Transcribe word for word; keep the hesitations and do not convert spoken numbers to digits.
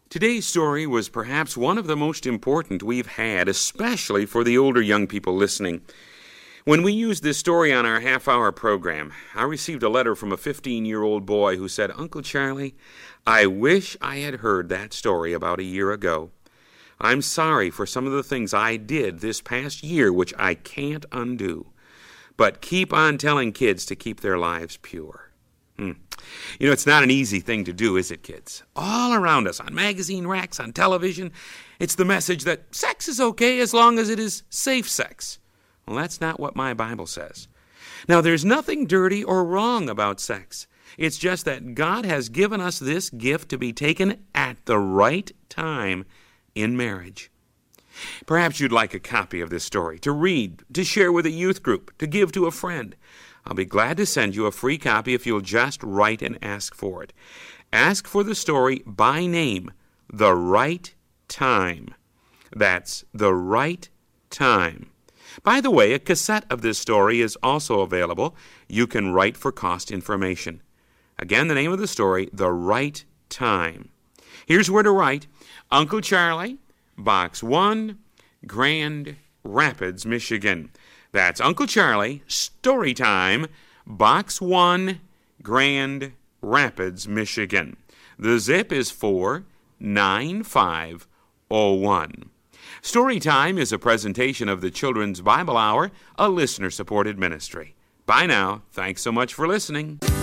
Today's story was perhaps one of the most important we've had, especially for the older young people listening. When we used this story on our half-hour program, I received a letter from a fifteen-year-old boy who said, "Uncle Charlie, I wish I had heard that story about a year ago. I'm sorry for some of the things I did this past year, which I can't undo. But keep on telling kids to keep their lives pure." Hmm. You know, it's not an easy thing to do, is it, kids? All around us, on magazine racks, on television, it's the message that sex is okay as long as it is safe sex. Well, that's not what my Bible says. Now, there's nothing dirty or wrong about sex. It's just that God has given us this gift to be taken at the right time in marriage. Perhaps you'd like a copy of this story to read, to share with a youth group, to give to a friend. I'll be glad to send you a free copy if you'll just write and ask for it. Ask for the story by name, The Right Time. That's The Right Time. By the way, a cassette of this story is also available. You can write for cost information. Again, the name of the story, The Right Time. Here's where to write. Uncle Charlie, Box one, Grand Rapids, Michigan. That's Uncle Charlie, Story Time, Box one, Grand Rapids, Michigan. The zip is four nine five oh one. Story Time is a presentation of the Children's Bible Hour, a listener-supported ministry. Bye now. Thanks so much for listening.